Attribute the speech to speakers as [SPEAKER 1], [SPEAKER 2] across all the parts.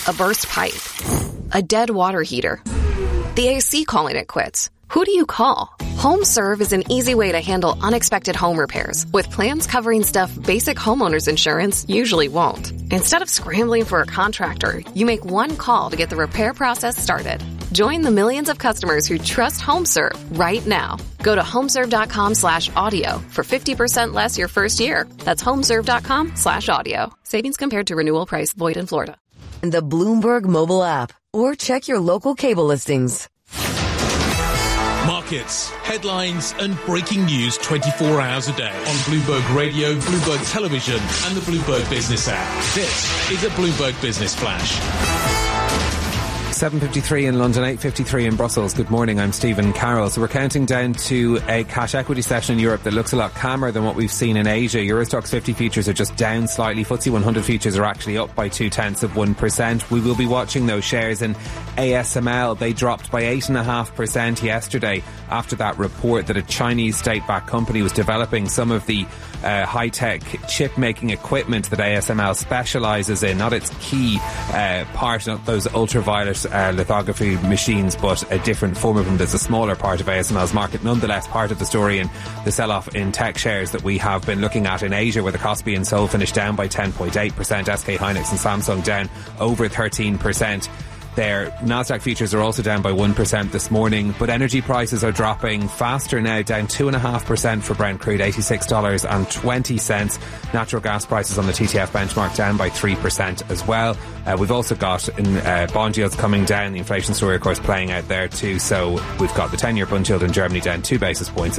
[SPEAKER 1] a burst pipe, a dead water heater, the AC calling it quits. Who do you call? HomeServe is an easy way to handle unexpected home repairs with plans covering stuff basic homeowners insurance usually won't. Instead of scrambling for a contractor, you make one call to get the repair process started. Join the millions of customers who trust HomeServe right now. Go to homeserve.com/audio for 50% less your first year. That's homeserve.com/audio. Savings compared to renewal price void in Florida.
[SPEAKER 2] The Bloomberg mobile app, or check your local cable listings.
[SPEAKER 3] Markets, headlines and breaking news 24 hours a day on Bloomberg Radio, Bloomberg Television and the Bloomberg Business app. This is a Bloomberg Business Flash.
[SPEAKER 4] 7:53 in London, 8:53 in Brussels. Good morning, I'm Stephen Carroll. So we're counting down to a cash equity session in Europe that looks a lot calmer than what we've seen in Asia. Eurostoxx 50 futures are just down slightly. FTSE 100 futures are actually up by 0.2%. We will be watching those shares in ASML. They dropped by 8.5% yesterday after that report that a Chinese state-backed company was developing some of the high-tech chip-making equipment that ASML specialises in. Not its key part, not those ultraviolet lithography machines, but a different form of them that's a smaller part of ASML's market. Nonetheless, part of the story in the sell-off in tech shares that we have been looking at in Asia, where the Kospi and Seoul finished down by 10.8%, SK Hynix and Samsung down over 13%. Their Nasdaq futures are also down by 1% this morning, but energy prices are dropping faster now, down 2.5% for Brent crude, $86.20. Natural gas prices on the TTF benchmark down by 3% as well. We've also got bond yields coming down. The inflation story, of course, playing out there too. So we've got the 10-year bond yield in Germany down 2 basis points at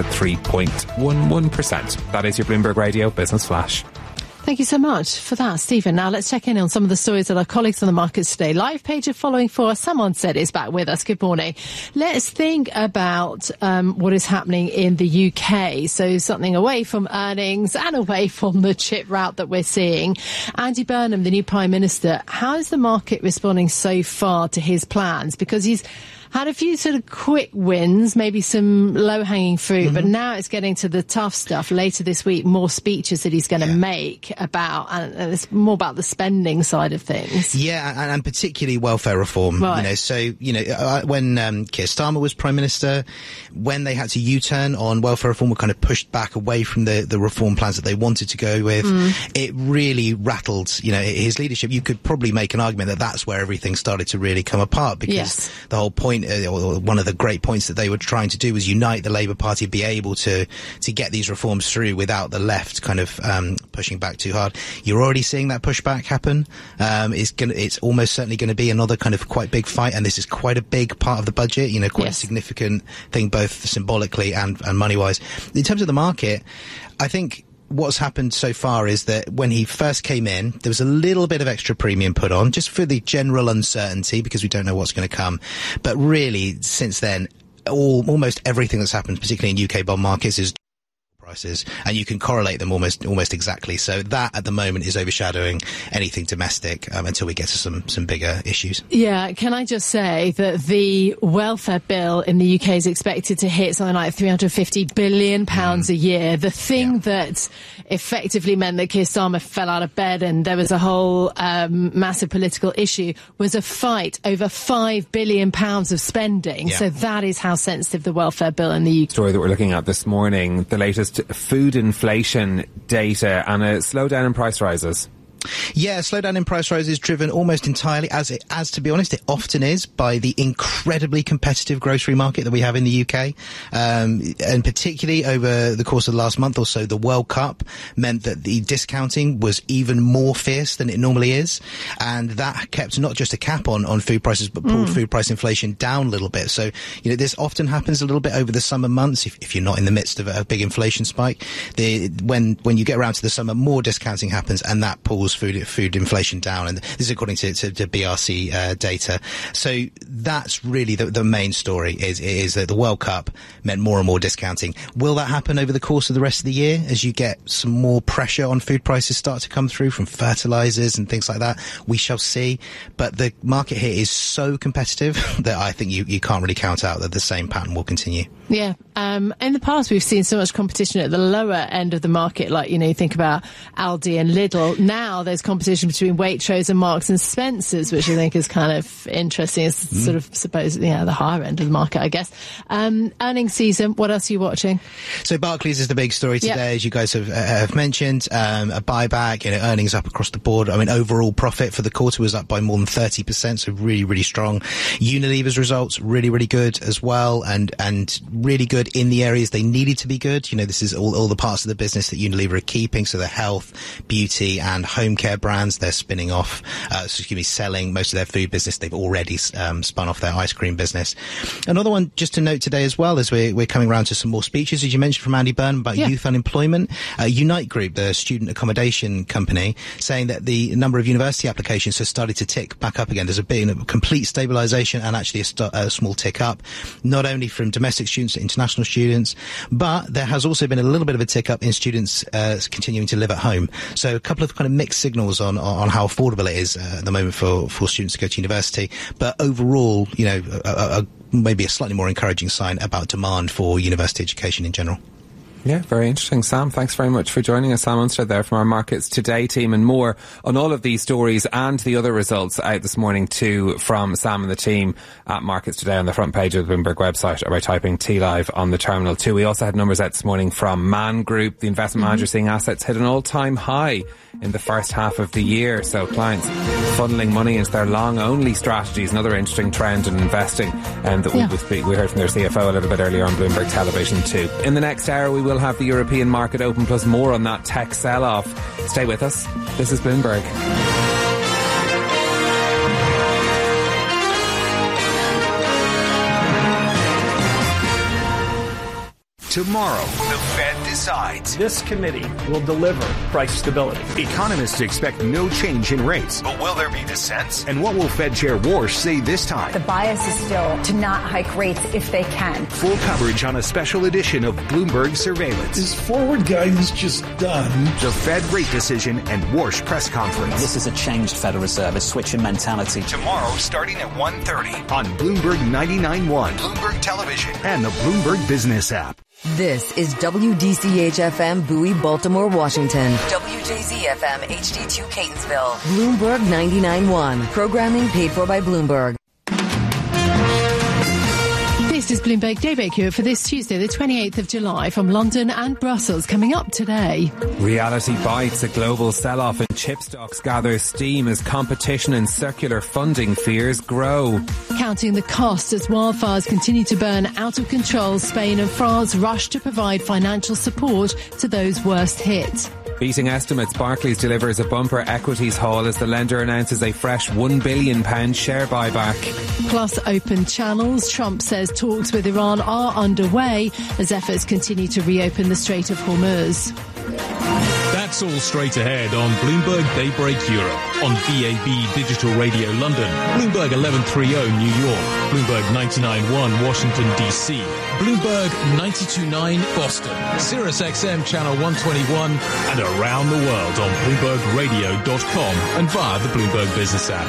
[SPEAKER 4] 3.11%. That is your Bloomberg Radio Business Flash.
[SPEAKER 5] Thank you so much for that, Stephen. Now let's check in on some of the stories that our colleagues on the markets today. Live page of following for us. Someone said is back with us. Good morning. Let's think about what is happening in the UK. So something away from earnings and away from the chip rout that we're seeing. Andy Burnham, the new Prime Minister, how is the market responding so far to his plans? Because he's had a few sort of quick wins, maybe some low-hanging fruit, but now it's getting to the tough stuff. Later this week, more speeches that he's going to make about, and it's more about the spending side of things.
[SPEAKER 6] Yeah, and particularly welfare reform.
[SPEAKER 5] Right.
[SPEAKER 6] You know, so, when Keir Starmer was Prime Minister, when they had to U-turn on welfare reform, were kind of pushed back away from the reform plans that they wanted to go with. It really rattled, his leadership. You could probably make an argument that that's where everything started to really come apart, because the whole point, or one of the great points that they were trying to do was unite the Labour Party, be able to get these reforms through without the left kind of pushing back too hard. You're already seeing that pushback happen. It's almost certainly going to be another kind of quite big fight, and this is quite a big part of the budget, quite a significant thing, both symbolically and money-wise. In terms of the market, I think what's happened so far is that when he first came in, there was a little bit of extra premium put on just for the general uncertainty, because we don't know what's going to come. But really, since then, almost everything that's happened, particularly in UK bond markets, is prices, and you can correlate them almost exactly. So that at the moment is overshadowing anything domestic until we get to some bigger issues. Yeah,
[SPEAKER 5] can I just say that the welfare bill in the UK is expected to hit something like £350 billion a year. The thing that effectively meant that Keir Starmer fell out of bed and there was a whole massive political issue was a fight over £5 billion of spending. So that is how sensitive the welfare bill in the UK.
[SPEAKER 4] Story that we're looking at this morning, the latest food inflation data and a slowdown in price rises.
[SPEAKER 6] Yeah, slowdown in price rises driven almost entirely, as to be honest, it often is, by the incredibly competitive grocery market that we have in the UK. And particularly over the course of the last month or so, the World Cup meant that the discounting was even more fierce than it normally is. And that kept not just a cap on food prices, but pulled food price inflation down a little bit. So, this often happens a little bit over the summer months if you're not in the midst of a big inflation spike. When you get around to the summer, more discounting happens, and that pulls food inflation down, and this is according to BRC data. So that's really the main story is that the World Cup meant more and more discounting. Will that happen over the course of the rest of the year as you get some more pressure on food prices start to come through from fertilizers and things like that? We shall see. But the market here is so competitive that I think you can't really count out that the same pattern will continue.
[SPEAKER 5] Yeah. In the past, we've seen so much competition at the lower end of the market, like, you think about Aldi and Lidl. Now now there's competition between Waitrose and Marks and Spencer's, which I think is kind of interesting. It's sort of supposedly the higher end of the market, I guess. Earnings season, what else are you watching?
[SPEAKER 6] So Barclays is the big story today, as you guys have mentioned. A buyback, earnings up across the board. I mean, overall profit for the quarter was up by more than 30%, so really, really strong. Unilever's results, really, really good as well, and really good in the areas they needed to be good. This is all the parts of the business that Unilever are keeping, so the health, beauty and home care brands they're spinning off, selling most of their food business. They've already spun off their ice cream business. Another one just to note today as well, as we're coming around to some more speeches, as you mentioned, from Andy Burnham about youth unemployment. Unite Group, the student accommodation company, saying that the number of university applications has started to tick back up again. There's been a complete stabilisation and actually a small tick up, not only from domestic students to international students, but there has also been a little bit of a tick up in students continuing to live at home. So a couple of kind of mixed signals on how affordable it is at the moment for students to go to university. But overall, maybe a slightly more encouraging sign about demand for university education in general.
[SPEAKER 4] Yeah, very interesting. Sam, thanks very much for joining us. Sam Unstead there from our Markets Today team, and more on all of these stories and the other results out this morning too from Sam and the team at Markets Today on the front page of the Bloomberg website, or by typing TLive on the terminal too. We also had numbers out this morning from Man Group, the investment manager, seeing assets hit an all-time high in the first half of the year. So clients funneling money into their long-only strategies, another interesting trend in investing, and that we heard from their CFO a little bit earlier on Bloomberg Television too. In the next hour, we will have the European market open, plus more on that tech sell-off. Stay with us. This is Bloomberg.
[SPEAKER 7] Tomorrow, the Fed decides.
[SPEAKER 8] This committee will deliver price stability.
[SPEAKER 7] Economists expect no change in rates. But will there be dissent? And what will Fed Chair Warsh say this time?
[SPEAKER 9] The bias is still to not hike rates if they can.
[SPEAKER 7] Full coverage on a special edition of Bloomberg Surveillance.
[SPEAKER 10] Is forward guidance just done?
[SPEAKER 7] The Fed rate decision and Warsh press conference.
[SPEAKER 11] This is a changed Federal Reserve, a switch in mentality.
[SPEAKER 7] Tomorrow, starting at 1:30 on Bloomberg 99.1, Bloomberg Television, and the Bloomberg Business app.
[SPEAKER 2] This is WDCH-FM Bowie, Baltimore, Washington. WJZ-FM HD2 Catonsville. Bloomberg 99.1. Programming paid for by Bloomberg.
[SPEAKER 5] This is Bloomberg Daybreak Europe for this Tuesday, the 28th of July, from London and Brussels. Coming up today,
[SPEAKER 4] Reality bites. A global sell-off in chip stocks gathers steam as competition and circular funding fears grow.
[SPEAKER 5] Counting the cost as wildfires continue to burn out of control, Spain and France rush to provide financial support to those worst hit.
[SPEAKER 4] Beating estimates, Barclays delivers a bumper equities haul as the lender announces a fresh £1 billion share buyback.
[SPEAKER 5] Plus open channels. Trump says talks with Iran are underway as efforts continue to reopen the Strait of Hormuz.
[SPEAKER 3] That's all straight ahead on Bloomberg Daybreak Europe, on DAB Digital Radio London, Bloomberg 1130 New York, Bloomberg 99.1 Washington DC, Bloomberg 92.9 Boston, Sirius XM Channel 121, and around the world on BloombergRadio.com and via the Bloomberg Business app.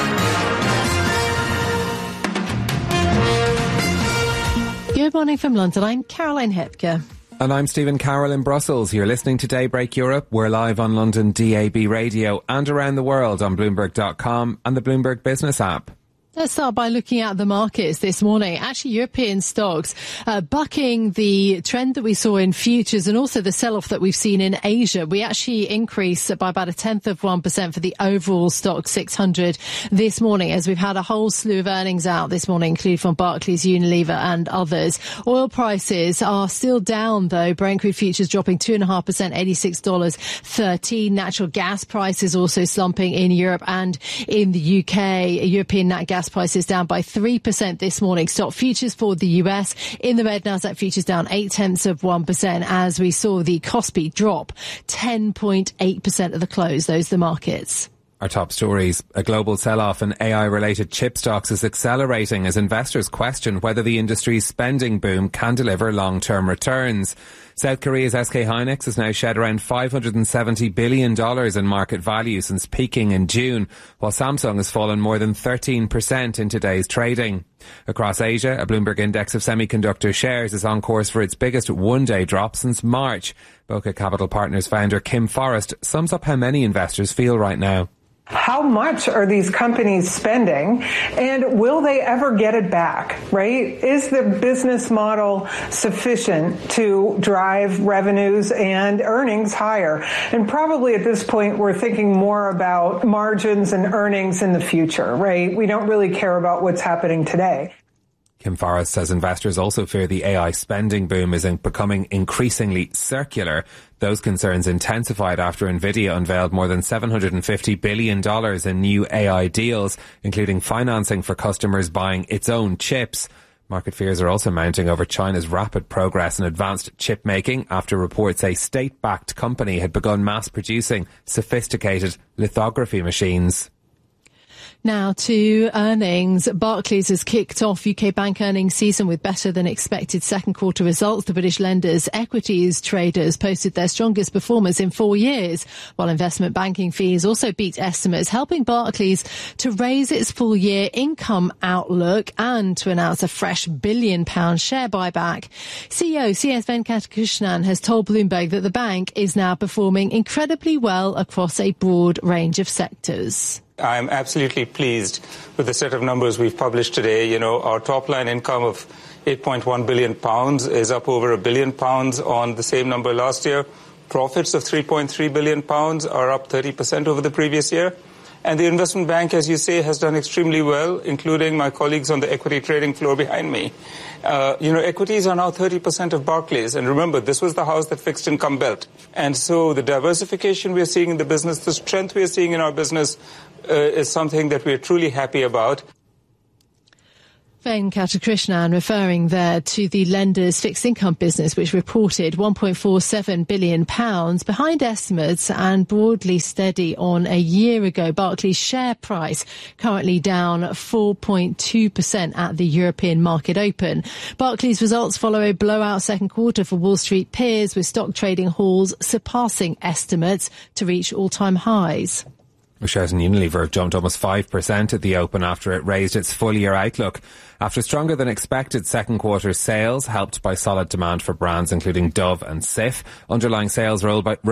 [SPEAKER 5] Good morning from London. I'm Caroline Hepker.
[SPEAKER 4] And I'm Stephen Carroll in Brussels. You're listening to Daybreak Europe. We're live on London DAB radio and around the world on Bloomberg.com and the Bloomberg Business app.
[SPEAKER 5] Let's start by looking at the markets this morning. Actually, European stocks bucking the trend that we saw in futures and also the sell-off that we've seen in Asia. We actually increased by about 0.1% for the overall stock 600 this morning, as we've had a whole slew of earnings out this morning, including from Barclays, Unilever and others. Oil prices are still down, though. Brent crude futures dropping 2.5%, $86.13. Natural gas prices also slumping in Europe and in the UK. European nat gas prices down by 3% this morning. Stock futures for the US in the red. Nasdaq futures down 0.8% as we saw the Kospi drop 10.8% at the close. Those are the markets.
[SPEAKER 4] Our top stories. A global sell-off in AI-related chip stocks is accelerating as investors question whether the industry's spending boom can deliver long-term returns. South Korea's SK Hynix has now shed around $570 billion in market value since peaking in June, while Samsung has fallen more than 13% in today's trading. Across Asia, a Bloomberg index of semiconductor shares is on course for its biggest one-day drop since March. Boca Capital Partners founder Kim Forrest sums up how many investors feel right now.
[SPEAKER 12] How much are these companies spending, and will they ever get it back, right? Is the business model sufficient to drive revenues and earnings higher? And probably at this point, we're thinking more about margins and earnings in the future, right? We don't really care about what's happening today.
[SPEAKER 4] Kim Forrest says investors also fear the AI spending boom is becoming increasingly circular. Those concerns intensified after Nvidia unveiled more than $750 billion in new AI deals, including financing for customers buying its own chips. Market fears are also mounting over China's rapid progress in advanced chip making after reports a state-backed company had begun mass producing sophisticated lithography machines.
[SPEAKER 5] Now to earnings. Barclays has kicked off UK bank earnings season with better than expected second quarter results. The British lenders' equities traders posted their strongest performance in 4 years, while investment banking fees also beat estimates, helping Barclays to raise its full year income outlook and to announce a fresh £1 billion share buyback. CEO CS Venkatakrishnan has told Bloomberg that the bank is now performing incredibly well across a broad range of sectors.
[SPEAKER 13] I'm absolutely pleased with the set of numbers we've published today. You know, our top line income of £8.1 billion is up over £1 billion on the same number last year. Profits of £3.3 billion are up 30% over the previous year. And the investment bank, as you say, has done extremely well, including my colleagues on the equity trading floor behind me. Equities are now 30% of Barclays. And remember, this was the house that fixed income built. And so the diversification we are seeing in the business, the strength we are seeing in our business is something that we are truly happy about.
[SPEAKER 5] Venkatakrishnan referring there to the lender's fixed income business, which reported £1.47 billion behind estimates and broadly steady on a year ago. Barclays' share price currently down 4.2% at the European market open. Barclays' results follow a blowout second quarter for Wall Street peers, with stock trading halls surpassing estimates to reach all-time highs.
[SPEAKER 4] Shares in Unilever jumped almost 5% at the open after it raised its full-year outlook. After stronger than expected second quarter sales, helped by solid demand for brands including Dove and Cif, underlying sales rose by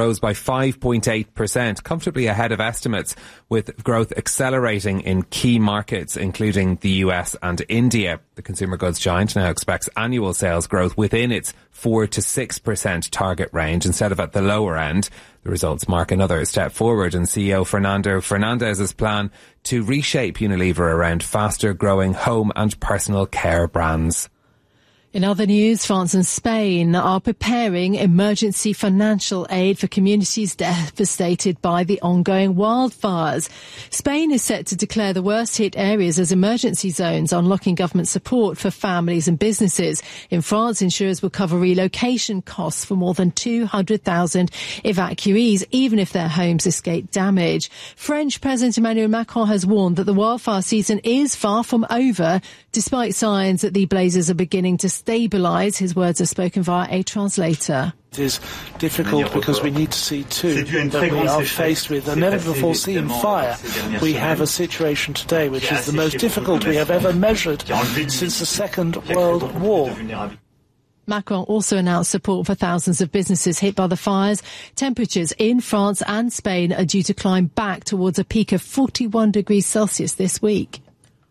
[SPEAKER 4] 5.8%, comfortably ahead of estimates, with growth accelerating in key markets including the US and India. The consumer goods giant now expects annual sales growth within its 4 to 6% target range instead of at the lower end. The results mark another step forward in CEO Fernando Fernandez's plan to reshape Unilever around faster growing home and personal care brands.
[SPEAKER 5] In other news, France and Spain are preparing emergency financial aid for communities devastated by the ongoing wildfires. Spain is set to declare the worst-hit areas as emergency zones, unlocking government support for families and businesses. In France, insurers will cover relocation costs for more than 200,000 evacuees, even if their homes escape damage. French President Emmanuel Macron has warned that the wildfire season is far from over, despite signs that the blazes are beginning to stabilise. His words are spoken via a translator.
[SPEAKER 14] It is difficult because we need to see too that we are faced with a never-before-seen fire. We have a situation today which is the most difficult we have ever measured since the Second World War.
[SPEAKER 5] Macron also announced support for thousands of businesses hit by the fires. Temperatures in France and Spain are due to climb back towards a peak of 41 degrees Celsius this week.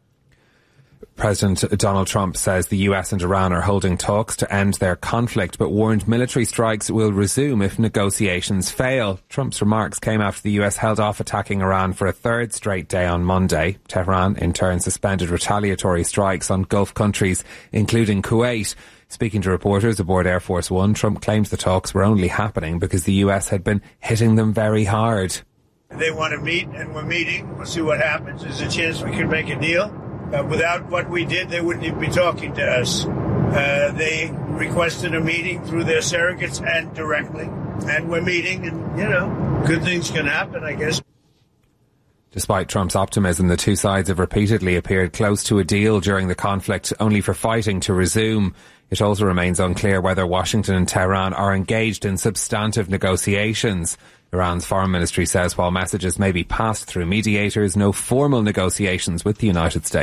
[SPEAKER 4] President Donald Trump says the US and Iran are holding talks to end their conflict, but warned military strikes will resume if negotiations fail. Trump's remarks came after the US held off attacking Iran for a third straight day on Monday. Tehran, in turn, suspended retaliatory strikes on Gulf countries, including Kuwait. Speaking to reporters aboard Air Force One, Trump claims the talks were only happening because the US had been hitting them very hard.
[SPEAKER 15] They want to meet, and we're meeting. We'll see what happens. There's a chance we can make a deal. Without what we did, they wouldn't even be talking to us. They requested a meeting through their surrogates and directly. And we're meeting, and, good things can happen, I guess.
[SPEAKER 4] Despite Trump's optimism, the two sides have repeatedly appeared close to a deal during the conflict, only for fighting to resume. It also remains unclear whether Washington and Tehran are engaged in substantive negotiations. Iran's foreign ministry says while messages may be passed through mediators, no formal negotiations with the United States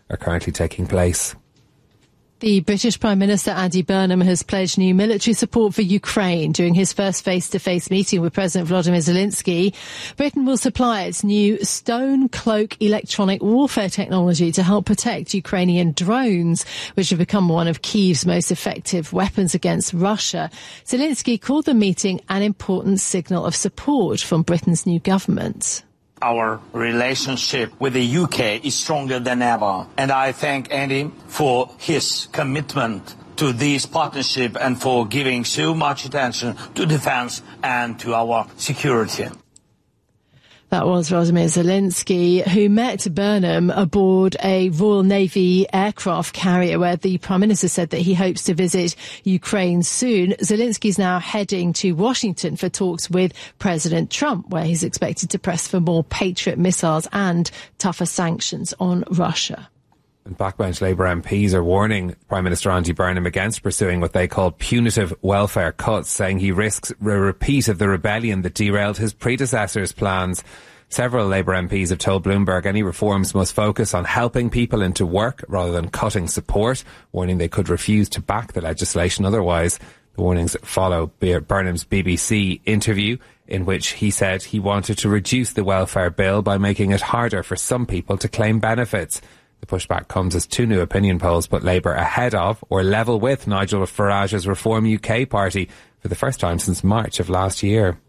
[SPEAKER 4] are currently taking place.
[SPEAKER 5] The British Prime Minister Andy Burnham has pledged new military support for Ukraine during his first face-to-face meeting with President Volodymyr Zelensky. Britain will supply its new Stone Cloak electronic warfare technology to help protect Ukrainian drones, which have become one of Kyiv's most effective weapons against Russia. Zelensky called the meeting an important signal of support from Britain's new government.
[SPEAKER 16] Our relationship with the UK is stronger than ever, and I thank Andy for his commitment to this partnership and for giving so much attention to defence and to our security.
[SPEAKER 5] That was Volodymyr Zelensky, who met Burnham aboard a Royal Navy aircraft carrier, where the Prime Minister said that he hopes to visit Ukraine soon. Zelensky's now heading to Washington for talks with President Trump, where he's expected to press for more Patriot missiles and tougher sanctions on Russia.
[SPEAKER 4] And backbench Labour MPs are warning Prime Minister Andy Burnham against pursuing what they call punitive welfare cuts, saying he risks a repeat of the rebellion that derailed his predecessor's plans. Several Labour MPs have told Bloomberg any reforms must focus on helping people into work rather than cutting support, warning they could refuse to back the legislation otherwise. The warnings follow Burnham's BBC interview, in which he said he wanted to reduce the welfare bill by making it harder for some people to claim benefits. The pushback comes as two new opinion polls put Labour ahead of or level with Nigel Farage's Reform UK party for the first time since March of last year.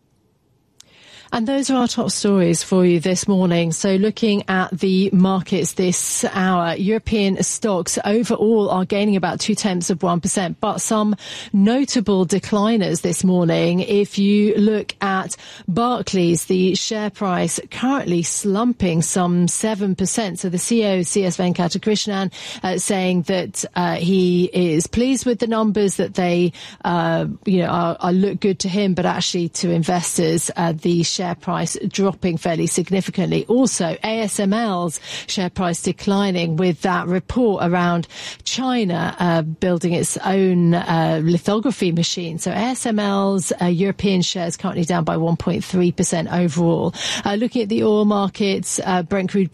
[SPEAKER 5] And those are our top stories for you this morning. So looking at the markets this hour, European stocks overall are gaining about 0.2%, but some notable decliners this morning. If you look at Barclays, the share price currently slumping some 7%. So the CEO, CS Venkatakrishnan, saying that he is pleased with the numbers, that they are look good to him, but actually to investors, the share price dropping fairly significantly. Also, ASML's share price declining with that report around China building its own lithography machine. So ASML's European shares currently down by 1.3% overall. Looking at the oil markets, Brent crude